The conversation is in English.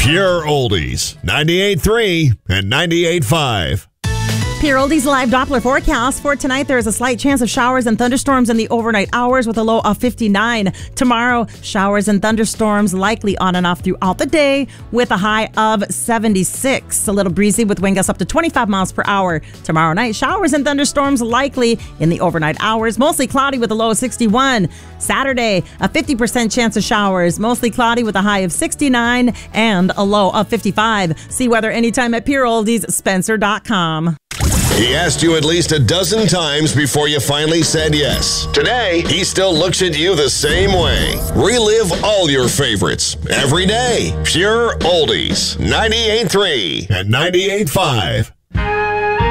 Pure Oldies, 98.3 and 98.5. Pure Oldies live Doppler forecast. For tonight, there is a slight chance of showers and thunderstorms in the overnight hours with a low of 59. Tomorrow, showers and thunderstorms likely on and off throughout the day with a high of 76. A little breezy with wind gusts up to 25 miles per hour. Tomorrow night, showers and thunderstorms likely in the overnight hours. Mostly cloudy with a low of 61. Saturday, a 50% chance of showers. Mostly cloudy with a high of 69 and a low of 55. See weather anytime at PureOldiesSpencer.com. He asked you at least a dozen times before you finally said yes. Today, he still looks at you the same way. Relive all your favorites every day. Pure Oldies, 98.3 and 98.5.